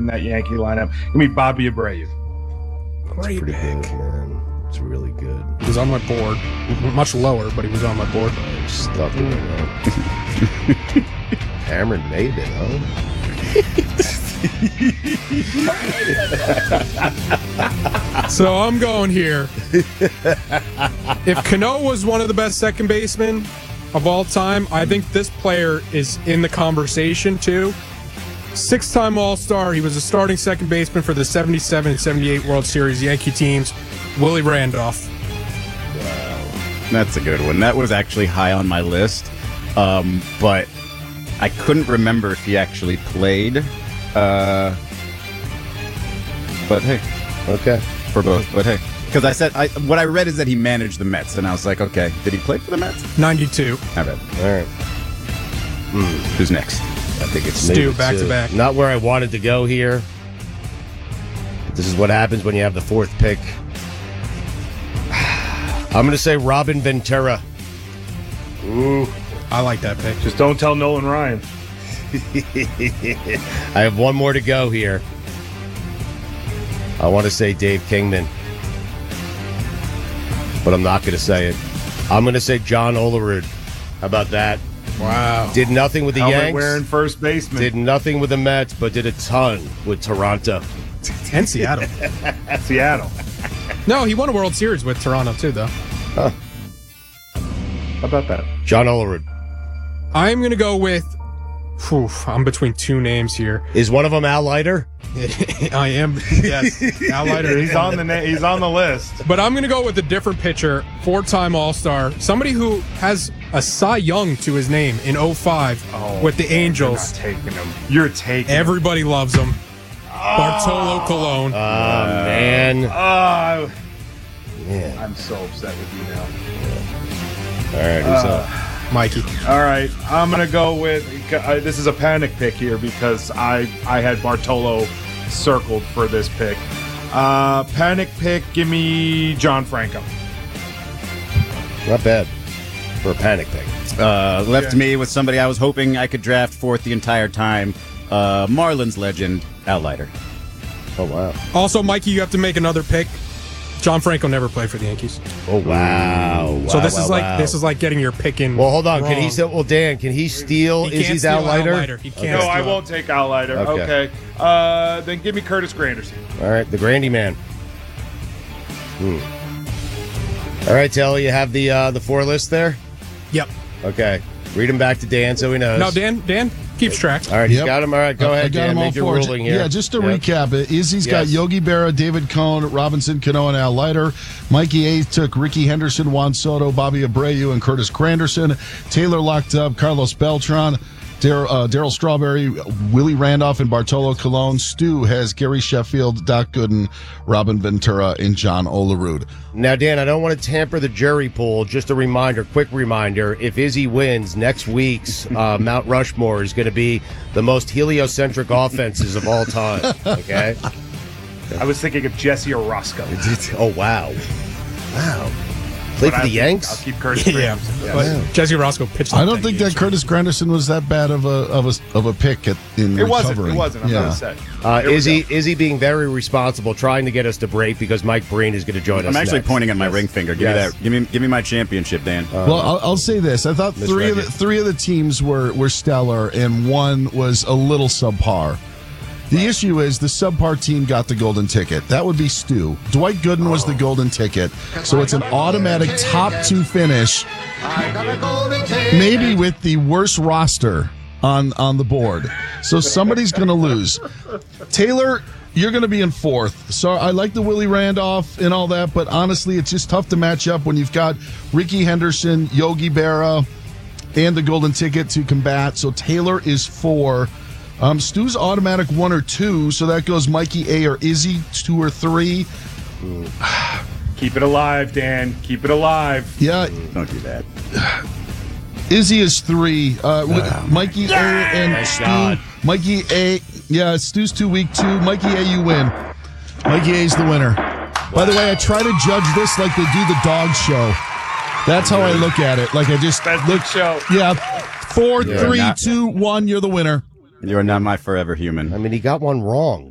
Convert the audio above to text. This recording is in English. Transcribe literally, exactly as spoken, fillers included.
in that Yankee lineup. Give me Bobby Abreu. Great pretty pick. good, man. It's really good. He was on my board. Much lower, but he was on my board. I'm stuck in it, man. Cameron made it, huh? So I'm going here. If Cano was one of the best second basemen of all time, I think this player is in the conversation too. Six-time All-Star. He was a starting second baseman for the seventy-seven and seventy-eight World Series Yankee teams. Willie Randolph. That's a good one. That was actually high on my list, um, but I couldn't remember if he actually played. Uh, but hey, Okay. for both. But hey, because I said I, what I read is that he managed the Mets, and I was like, okay, did he play for the Mets? ninety-two. I read. All right. Who's next? I think it's Stu, maybe back to two. back. Not where I wanted to go here. This is what happens when you have the fourth pick. I'm going to say Robin Ventura. Ooh, I like that pick. just don't tell Nolan Ryan. I have one more to go here. I want to say Dave Kingman, but I'm not going to say it. I'm going to say John Olerud. How about that? Wow. Did nothing with the Helmet Yanks. wearing first baseman. Did nothing with the Mets, but did a ton with Toronto. And Seattle. Seattle. No, he won a World Series with Toronto too, though. How about that? John Olerud. I'm going to go with... Whew, I'm between two names here. Is one of them Al Leiter? I am, yes. Al Leiter. He's on the na- he's on the list. But I'm going to go with a different pitcher, four-time All-Star, somebody who has a Cy Young to his name in oh five Oh, with the man, Angels. You're not taking him. You're taking him. Everybody loves him. Bartolo Colon. Oh, man. Oh, Man. I'm so upset with you now. All right, who's Uh, up? Mikey. All right, I'm gonna go with. Uh, this is a panic pick here because I I had Bartolo circled for this pick. Uh, panic pick. Give me John Franco. Not bad for a panic pick. Uh, left Yeah. me with somebody I was hoping I could draft fourth the entire time. Uh, Marlins legend, Al Leiter. Oh, wow. Also, Mikey, you have to make another pick. John Franco never played for the Yankees. Oh, wow. So Wow, this wow, is like wow. this is like getting your pick in. Well, hold on. wrong. Can he still? Well, Dan, can he steal? He Is can't he steal Al Leiter? Al Leiter. He can't. No, steal I it. won't take Al Leiter. Okay. Okay. Uh, then give me Curtis Granderson. All right, the Grandy man. Hmm. All right, Telly, you have the uh, the four list there. Yep. Okay, read them back to Dan so he knows. No, Dan. Dan keeps track. All right, you Yep. got him. All right, go I- ahead, I got Dan. them all Make your four. ruling here. Yeah, just to Yep. recap it, Izzy's got Yes. Yogi Berra, David Cohn, Robinson Cano, and Al Leiter. Mikey A took Ricky Henderson, Juan Soto, Bobby Abreu, and Curtis Granderson. Taylor locked up Carlos Beltran, Dar- uh, Daryl Strawberry, Willie Randolph, and Bartolo Colon. Stu has Gary Sheffield, Doc Gooden, Robin Ventura, and John Olerud. Now, Dan, I don't want to tamper the jury pool. Just a reminder, quick reminder, if Izzy wins, next week's uh, Mount Rushmore is going to be the most heliocentric offenses of all time, okay? I was thinking of Jesse Orosco. Oh, wow. Wow. Play But for the I'll- Yanks? I'll keep Curtis Yeah. Granderson. But Jesse Roscoe pitched. I like don't that think huge. that Curtis Granderson was that bad of a of a of a pick at, in It wasn't. recovering. It wasn't. I'm yeah. not upset. Uh, Here we Izzy, go. Izzy being very responsible, trying to get us to break because Mike Breen is going to join us I'm actually next. pointing at my Yes. ring finger. Give Yes. me that. Give me, give me my championship, Dan. Well, I'll, I'll say this: I thought Miss three of the Reggie. three of the teams were were stellar, and one was a little subpar. The issue is the subpar team got the golden ticket. That would be Stu. Dwight Gooden was the golden ticket, so it's an automatic top two finish. Maybe with the worst roster on on the board, so somebody's going to lose. Taylor, you're going to be in fourth. So I like the Willie Randolph and all that, but honestly, it's just tough to match up when you've got Ricky Henderson, Yogi Berra, and the golden ticket to combat. So Taylor is four. Um, Stu's automatic one or two, so that goes Mikey A or Izzy two or three. Keep it alive, Dan. Keep it alive. Yeah, Don't do that. Izzy is three. Uh, with Mikey A and Thank Stu. God. Mikey A. Yeah, Stu's too weak too. Mikey A, you win. Mikey A's the winner. By the way, I try to judge this like they do the dog show. That's how I look at it. Like I just Best look. show. Yeah, four, You're three, not- two, one. You're the winner. You are not my forever human. I mean, he got one wrong.